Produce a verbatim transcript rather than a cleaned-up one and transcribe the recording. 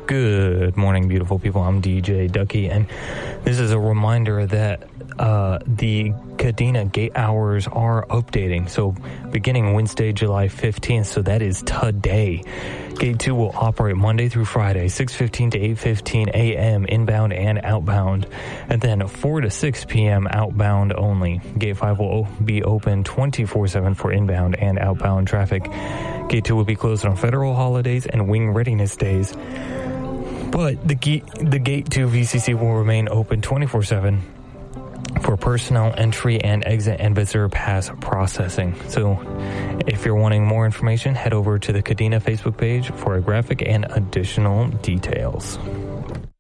Good morning, beautiful people. I'm D J Ducky, and this is a reminder that uh, the Kadena gate hours are updating. So beginning Wednesday, July fifteenth, so that is today. Gate two will operate Monday through Friday, six fifteen to eight fifteen a.m. inbound and outbound, and then four to six p.m. outbound only. Gate five will be open twenty-four seven for inbound and outbound traffic. Gate two will be closed on federal holidays and wing readiness days. But the gate, the Gate two V C C will remain open twenty-four seven for personnel entry and exit and visitor pass processing. So if you're wanting more information, head over to the Kadena Facebook page for a graphic and additional details.